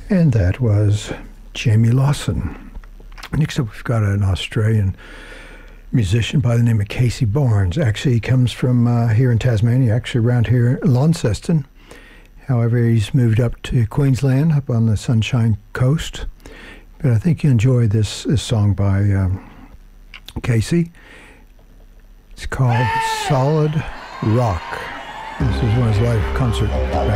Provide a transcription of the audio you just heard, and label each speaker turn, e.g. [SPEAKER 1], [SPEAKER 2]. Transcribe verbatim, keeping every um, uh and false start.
[SPEAKER 1] And that was Jamie Lawson. Next up, we've got an Australian musician by the name of Casey Barnes. Actually, he comes from uh, here in Tasmania, actually around here in Launceston. However, he's moved up to Queensland, up on the Sunshine Coast. But I think you enjoy this, this song by um, Casey. It's called Solid Rock. This is one of his live concert back